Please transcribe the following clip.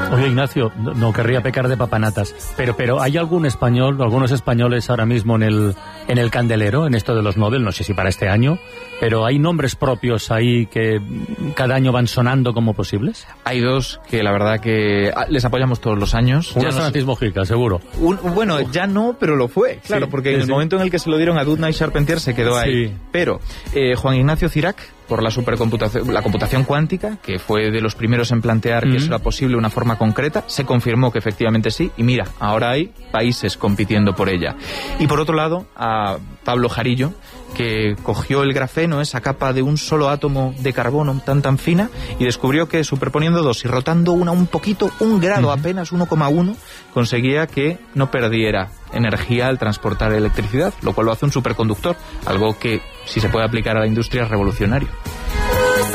Oye, Ignacio, no querría pecar de papanatas, pero ¿hay algún español, algunos españoles ahora mismo en el candelero, en esto de los Nobel? No sé si para este año, pero ¿hay nombres propios ahí que cada año van sonando como posibles? Hay dos que la verdad que les apoyamos todos los años. Uno es Francis Mojica, seguro. Bueno, ya no, pero lo fue, claro, sí, porque en el momento en el que se lo dieron a Doudna y Charpentier se quedó ahí. Pero Juan Ignacio Cirac, por la supercomputación, la computación cuántica, que fue de los primeros en plantear que eso era posible de una forma concreta, se confirmó que efectivamente sí, y mira, ahora hay países compitiendo por ella. Y por otro lado, a Pablo Jarillo, que cogió el grafeno, esa capa de un solo átomo de carbono tan fina, y descubrió que superponiendo dos y rotando una un poquito, un grado apenas, 1,1, conseguía que no perdiera energía al transportar electricidad, lo cual lo hace un superconductor, algo que, si se puede aplicar a la industria, es revolucionario.